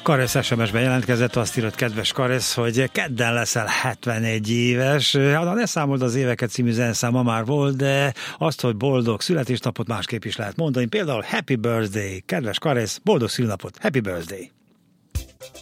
Karesz SMS-ben jelentkezett, azt írott kedves Karesz, hogy kedden leszel 71 éves. Hát ne számold az éveket című zeneszáma már volt, de azt, hogy boldog születésnapot másképp is lehet mondani. Például Happy Birthday, kedves Karesz, boldog születésnapot, Happy Birthday!